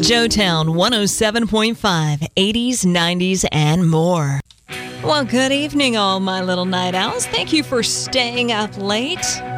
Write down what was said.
Joetown 107.5, 80s, 90s, and more. Well, good evening, all my little night owls. Thank you for staying up late.